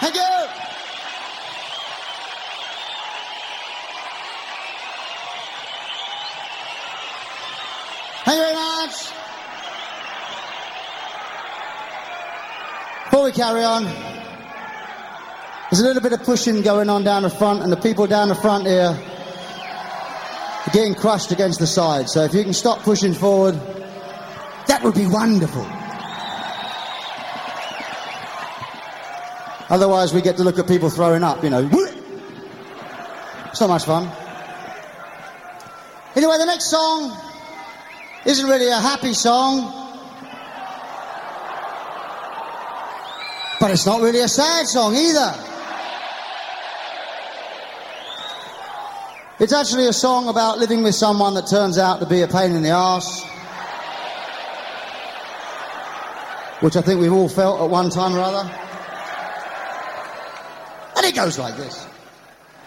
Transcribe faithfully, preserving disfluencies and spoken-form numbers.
Thank you. Thank you very much. Before we carry on, there's a little bit of pushing going on down the front, and the people down the front here are getting crushed against the side. So if you can stop pushing forward, that would be wonderful. Otherwise, we get to look at people throwing up, you know. It's not much fun. Anyway, the next song isn't really a happy song, but it's not really a sad song either. It's actually a song about living with someone that turns out to be a pain in the arse, which I think we've all felt at one time or other. And it goes like this.